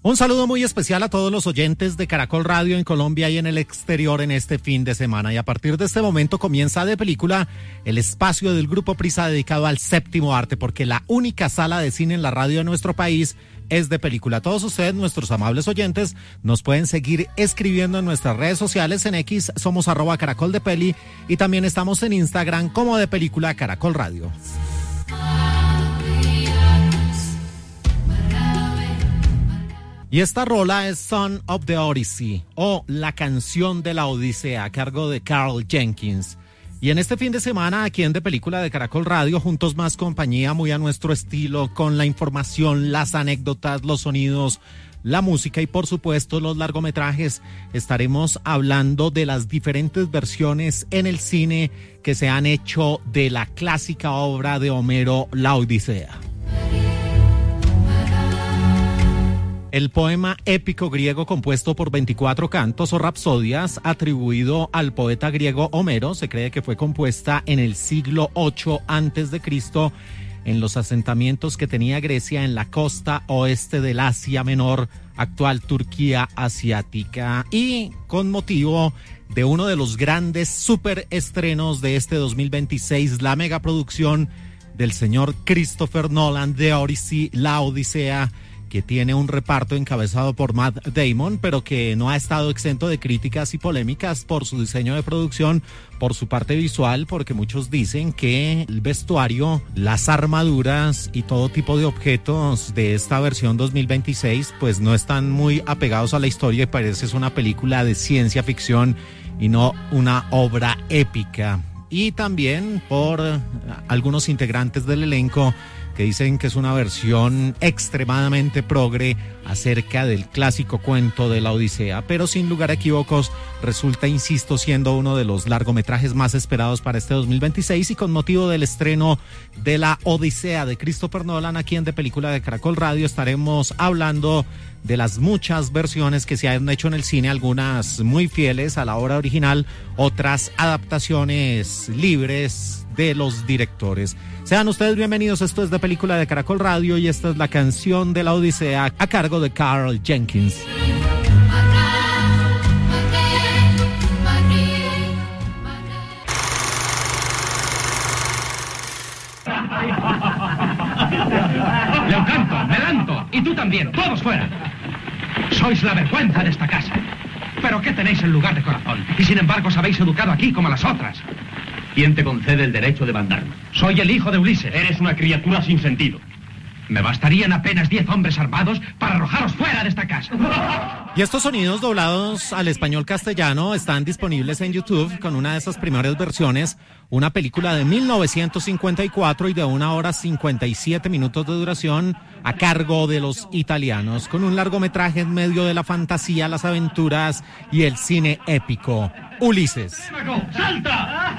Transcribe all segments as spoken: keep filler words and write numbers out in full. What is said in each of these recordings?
Un saludo muy especial a todos los oyentes de Caracol Radio en Colombia y en el exterior en este fin de semana. Y a partir de este momento comienza De Película, el espacio del Grupo Prisa dedicado al séptimo arte, porque la única sala de cine en la radio de nuestro país es De Película. Todos ustedes, nuestros amables oyentes, nos pueden seguir escribiendo en nuestras redes sociales. En X somos arroba Caracol de Peli y también estamos en Instagram como De Película Caracol Radio. Y esta rola es Son of the Odyssey, o La canción de la Odisea, a cargo de Carl Jenkins. Y en este fin de semana, aquí en De Película de Caracol Radio, juntos más compañía, muy a nuestro estilo, con la información, las anécdotas, los sonidos, la música y por supuesto los largometrajes, estaremos hablando de las diferentes versiones en el cine que se han hecho de la clásica obra de Homero, La Odisea. El poema épico griego compuesto por veinticuatro cantos o rapsodias atribuido al poeta griego Homero, se cree que fue compuesta en el siglo ocho antes de Cristo en los asentamientos que tenía Grecia en la costa oeste del Asia Menor, actual Turquía asiática, y con motivo de uno de los grandes superestrenos de este dos mil veintiséis, la megaproducción del señor Christopher Nolan de Odyssey, La Odisea, que tiene un reparto encabezado por Matt Damon, pero que no ha estado exento de críticas y polémicas por su diseño de producción, por su parte visual, porque muchos dicen que el vestuario, las armaduras y todo tipo de objetos de esta versión dos mil veintiséis pues no están muy apegados a la historia y parece es una película de ciencia ficción y no una obra épica. Y también por algunos integrantes del elenco que dicen que es una versión extremadamente progre acerca del clásico cuento de la Odisea, pero sin lugar a equívocos resulta, insisto, siendo uno de los largometrajes más esperados para este dos mil veintiséis y con motivo del estreno de La Odisea de Christopher Nolan aquí en De Película de Caracol Radio estaremos hablando de las muchas versiones que se han hecho en el cine, algunas muy fieles a la obra original, otras adaptaciones libres de los directores. Sean ustedes bienvenidos, esto es De Película de Caracol Radio y esta es la canción de la Odisea a cargo de Carl Jenkins. Leo canto, me lanto, y tú también, todos fuera. Sois la vergüenza de esta casa. ¿Pero qué tenéis en lugar de corazón? Y sin embargo os habéis educado aquí como las otras. ¿Quién te concede el derecho de mandarme? Soy el hijo de Ulises. Eres una criatura sin sentido. Me bastarían apenas diez hombres armados para arrojaros fuera de esta casa. Y estos sonidos doblados al español castellano están disponibles en YouTube con una de esas primeras versiones, una película de mil novecientos cincuenta y cuatro y de una hora cincuenta y siete minutos de duración a cargo de los italianos, con un largometraje en medio de la fantasía, las aventuras y el cine épico. Ulises. ¡Salta!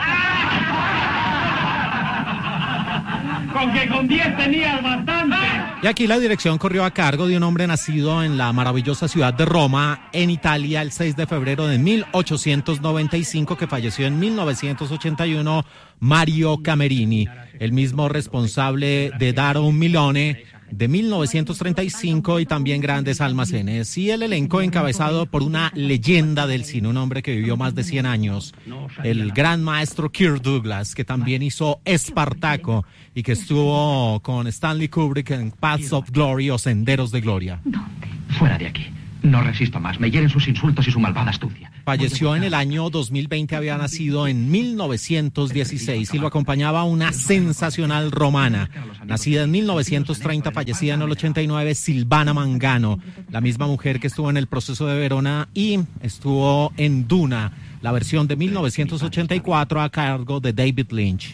Con que con diez tenías bastante. Y aquí la dirección corrió a cargo de un hombre nacido en la maravillosa ciudad de Roma, en Italia, el seis de febrero de mil ochocientos noventa y cinco, que falleció en mil novecientos ochenta y uno, Mario Camerini, el mismo responsable de Dare un Milione de mil novecientos treinta y cinco y también Grandes Almacenes, y el elenco encabezado por una leyenda del cine, un hombre que vivió más de cien años, el gran maestro Kirk Douglas, que también hizo Espartaco y que estuvo con Stanley Kubrick en Paths of Glory o Senderos de Gloria. ¿Dónde? Fuera de aquí. No resisto más, me hieren sus insultos y su malvada astucia. Falleció en el año dos mil veinte, había nacido en mil novecientos dieciséis y lo acompañaba una sensacional romana. Nacida en mil novecientos treinta, fallecida en el ochenta y nueve, Silvana Mangano, la misma mujer que estuvo en El Proceso de Verona y estuvo en Duna, la versión de mil novecientos ochenta y cuatro a cargo de David Lynch.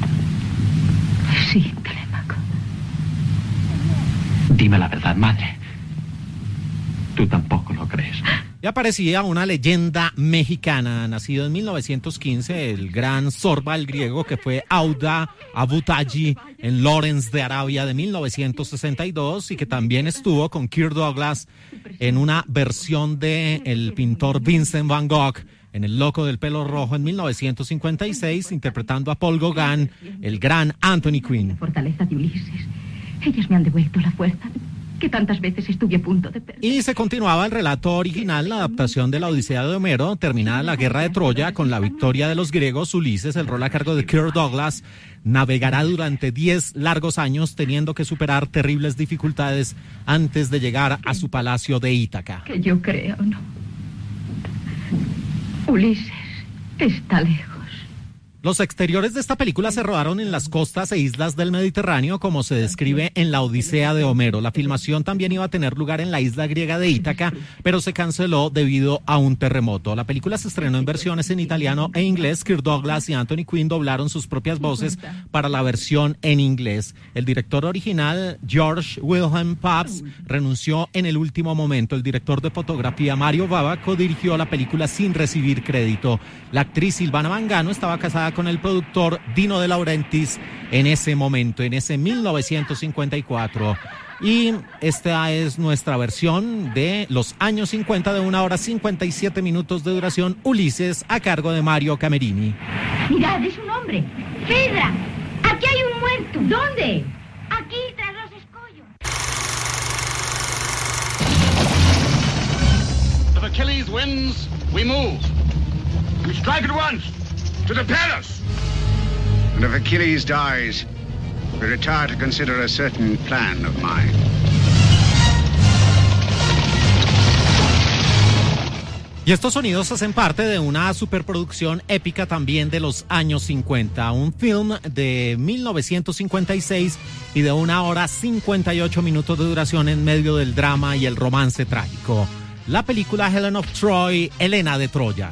Sí, Telémaco. Dime la verdad, madre. Tú tampoco lo crees. Y aparecía una leyenda mexicana, nacido en mil novecientos quince, el gran Zorba, el griego, que fue Auda Abutaji en Lawrence de Arabia de mil novecientos sesenta y dos y que también estuvo con Kirk Douglas en una versión de el pintor Vincent Van Gogh en El Loco del Pelo Rojo en mil novecientos cincuenta y seis, interpretando a Paul Gauguin, el gran Anthony Quinn. La fortaleza de Ulises. Ellas me han devuelto la fuerza. que tantas veces estuve a punto de perder. Y se continuaba el relato original, la adaptación de la Odisea de Homero, terminada la guerra de Troya con la victoria de los griegos. Ulises, el rol a cargo de Kirk Douglas, navegará durante diez largos años teniendo que superar terribles dificultades antes de llegar a su palacio de Ítaca. Que yo crea o no. Ulises está lejos. Los exteriores de esta película se rodaron en las costas e islas del Mediterráneo, como se describe en la Odisea de Homero. La filmación también iba a tener lugar en la isla griega de Ítaca, pero se canceló debido a un terremoto. La película se estrenó en versiones en italiano e inglés. Kirk Douglas y Anthony Quinn doblaron sus propias voces para la versión en inglés. El director original, George Wilhelm Pabst, renunció en el último momento. El director de fotografía, Mario Bava, dirigió la película sin recibir crédito. La actriz Silvana Mangano estaba casada con el productor Dino De Laurentiis en ese momento, en ese mil novecientos cincuenta y cuatro. Y esta es nuestra versión de los años cincuenta de una hora cincuenta y siete minutos de duración, Ulises, a cargo de Mario Camerini. Mirad, es un hombre. Fedra, aquí hay un muerto. ¿Dónde? Aquí, tras los escollos. If Achilles wins, we move. We strike at once. To the palace! And if Achilles dies, we retire to consider a certain plan of mine. Y estos sonidos hacen parte de una superproducción épica también de los años cincuenta, un film de mil novecientos cincuenta y seis y de una hora cincuenta y ocho minutos de duración en medio del drama y el romance trágico. La película Helen of Troy, Helena de Troya.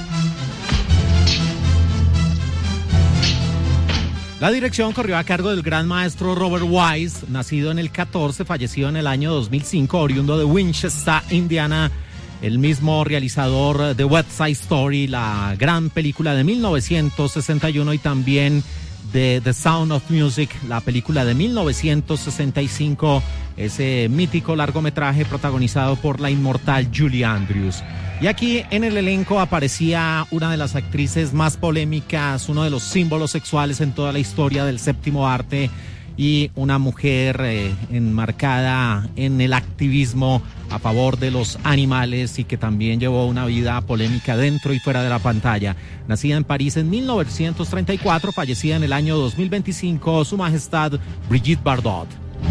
La dirección corrió a cargo del gran maestro Robert Wise, nacido en el catorce, fallecido en el año dos mil cinco, oriundo de Winchester, Indiana, el mismo realizador de West Side Story, la gran película de mil novecientos sesenta y uno, y también de The Sound of Music, la película de mil novecientos sesenta y cinco, ese mítico largometraje protagonizado por la inmortal Julie Andrews. Y aquí en el elenco aparecía una de las actrices más polémicas, uno de los símbolos sexuales en toda la historia del séptimo arte, y una mujer eh, enmarcada en el activismo a favor de los animales y que también llevó una vida polémica dentro y fuera de la pantalla. Nacida en París en mil novecientos treinta y cuatro, fallecida en el año dos mil veinticinco, Su Majestad Brigitte Bardot.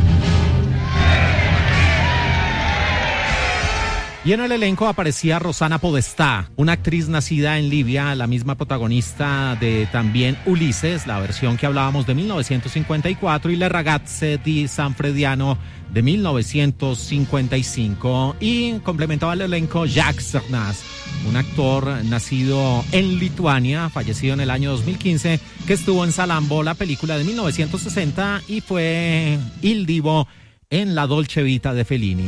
Y en el elenco aparecía Rosanna Podestá, una actriz nacida en Libia, la misma protagonista de también Ulises, la versión que hablábamos de mil novecientos cincuenta y cuatro, y Le ragazze di San Frediano de mil novecientos cincuenta y cinco. Y complementaba el elenco Jacques Cernas, un actor nacido en Lituania, fallecido en el año dos mil quince, que estuvo en Salambo, la película de mil novecientos sesenta, y fue Il Divo en La Dolce Vita de Fellini.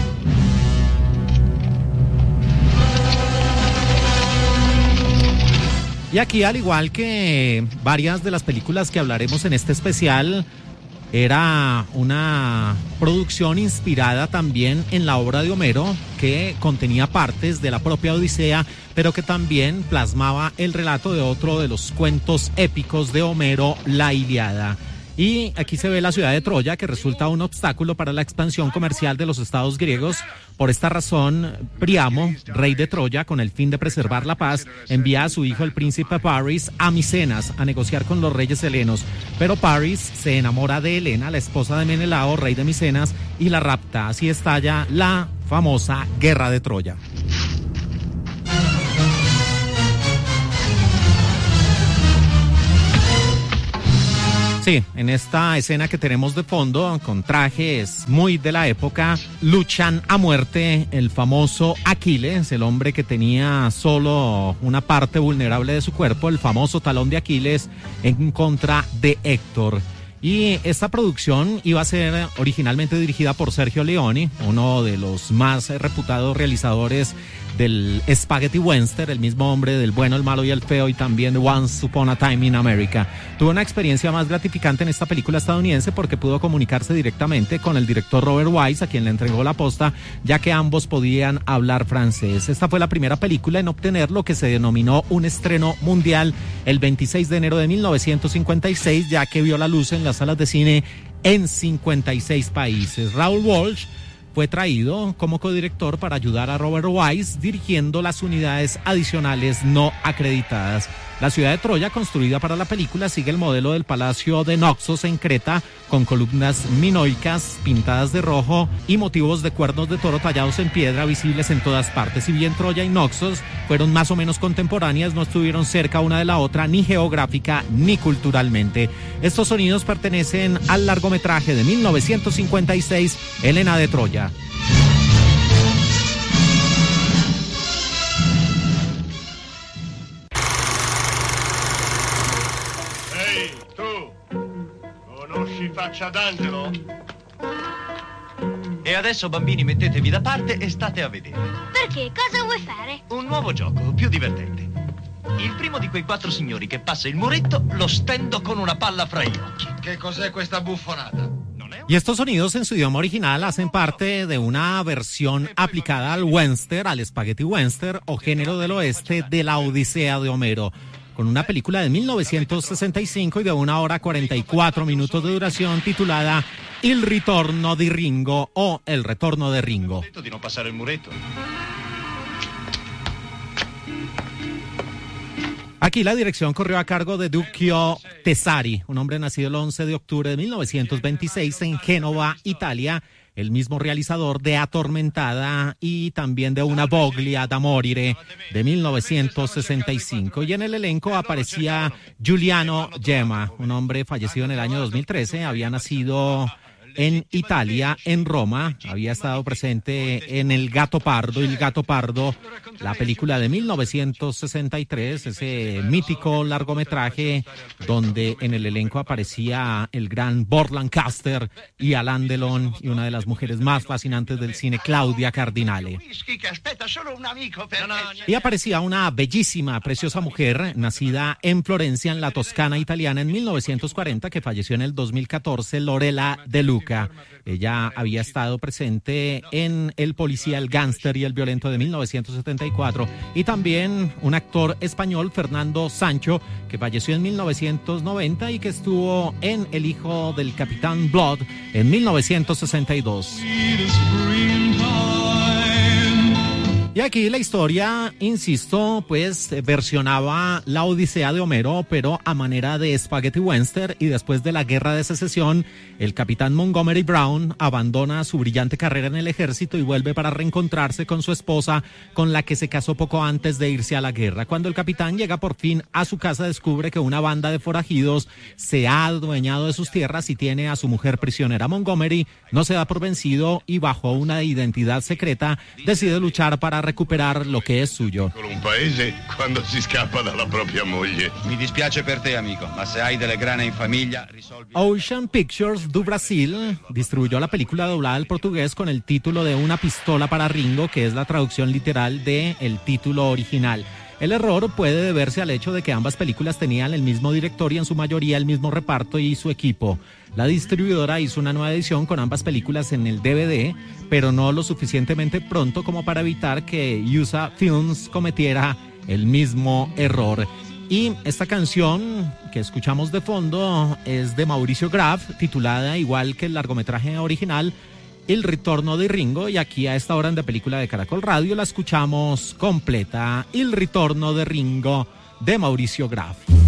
Y aquí, al igual que varias de las películas que hablaremos en este especial, era una producción inspirada también en la obra de Homero, que contenía partes de la propia Odisea, pero que también plasmaba el relato de otro de los cuentos épicos de Homero, la Ilíada. Y aquí se ve la ciudad de Troya, que resulta un obstáculo para la expansión comercial de los estados griegos. Por esta razón, Príamo, rey de Troya, con el fin de preservar la paz, envía a su hijo el príncipe Paris a Micenas a negociar con los reyes helenos. Pero Paris se enamora de Helena, la esposa de Menelao, rey de Micenas, y la rapta. Así estalla la famosa Guerra de Troya. Sí, en esta escena que tenemos de fondo, con trajes muy de la época, luchan a muerte el famoso Aquiles, el hombre que tenía solo una parte vulnerable de su cuerpo, el famoso talón de Aquiles, en contra de Héctor. Y esta producción iba a ser originalmente dirigida por Sergio Leone, uno de los más reputados realizadores del Spaghetti Western, el mismo hombre del Bueno, el Malo y el Feo, y también de Once Upon a Time in America. Tuvo una experiencia más gratificante en esta película estadounidense porque pudo comunicarse directamente con el director Robert Wise, a quien le entregó la posta, ya que ambos podían hablar francés. Esta fue la primera película en obtener lo que se denominó un estreno mundial el veintiséis de enero de mil novecientos cincuenta y seis, ya que vio la luz en las salas de cine en cincuenta y seis países. Raúl Walsh fue traído como codirector para ayudar a Robert Wise dirigiendo las unidades adicionales no acreditadas. La ciudad de Troya, construida para la película, sigue el modelo del Palacio de Naxos en Creta, con columnas minoicas pintadas de rojo y motivos de cuernos de toro tallados en piedra visibles en todas partes. Si bien Troya y Naxos fueron más o menos contemporáneas, no estuvieron cerca una de la otra, ni geográfica ni culturalmente. Estos sonidos pertenecen al largometraje de mil novecientos cincuenta y seis, Helena de Troya. Faccia d'angelo. E adesso, bambini, mettetevi da parte e state a vedere. Perché? Cosa vuoi fare? Un nuovo gioco, più divertente. Il primo di quei quattro signori che passa il muretto lo stendo con una palla fra gli occhi. Che cos'è questa buffonata? Y estos sonidos en su idioma original hacen parte de una versión aplicada al western, al spaghetti western o género del oeste de la Odisea de Homero, con una película de mil novecientos sesenta y cinco y de una hora cuarenta y cuatro minutos de duración titulada Il ritorno di Ringo o El retorno de Ringo. Di non passare il muretto. Aquí la dirección corrió a cargo de Duccio Tesari, un hombre nacido el once de octubre de mil novecientos veintiséis en Génova, Italia, el mismo realizador de Atormentada y también de Una voglia da morire de mil novecientos sesenta y cinco. Y en el elenco aparecía Giuliano Gemma, un hombre fallecido en el año dos mil trece, había nacido en Italia, en Roma, había estado presente en El Gato Pardo, El Gato Pardo, la película de mil novecientos sesenta y tres, ese mítico largometraje donde en el elenco aparecía el gran Burt Lancaster y Alain Delon y una de las mujeres más fascinantes del cine, Claudia Cardinale. Y aparecía una bellísima, preciosa mujer nacida en Florencia, en la Toscana italiana, en mil novecientos cuarenta, que falleció en el dos mil catorce, Lorela De Luca. Ella había estado presente en El policía, el gángster y el violento de mil novecientos setenta y cuatro, y también un actor español, Fernando Sancho, que falleció en mil novecientos noventa y que estuvo en El hijo del capitán Blood en mil novecientos sesenta y dos. Y aquí la historia, insisto, pues versionaba la Odisea de Homero, pero a manera de spaghetti western, y después de la Guerra de Secesión, el capitán Montgomery Brown abandona su brillante carrera en el ejército y vuelve para reencontrarse con su esposa, con la que se casó poco antes de irse a la guerra. Cuando el capitán llega por fin a su casa, descubre que una banda de forajidos se ha adueñado de sus tierras y tiene a su mujer prisionera. Montgomery no se da por vencido y bajo una identidad secreta decide luchar para recuperar lo que es suyo. Un paese quando si scappa dalla propria moglie. Mi dispiace per te, amico, ma se hai delle grane in famiglia, risolvi. Ocean Pictures do Brasil distribuyó la película doblada al portugués con el título de Una pistola para Ringo, que es la traducción literal de el título original. El error puede deberse al hecho de que ambas películas tenían el mismo director y en su mayoría el mismo reparto y su equipo. La distribuidora hizo una nueva edición con ambas películas en el D V D, pero no lo suficientemente pronto como para evitar que U S A Films cometiera el mismo error. Y esta canción que escuchamos de fondo es de Mauricio Graf, titulada igual que el largometraje original, El ritorno di Ringo, y aquí a esta hora en De Película de Caracol Radio la escuchamos completa, El ritorno de Ringo de Mauricio Graf.